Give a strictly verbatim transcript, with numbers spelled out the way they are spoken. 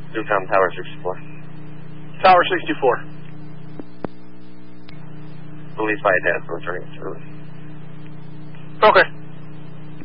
Newcom Tower sixty-four. Tower sixty-four. Police by a task force returning service. Okay.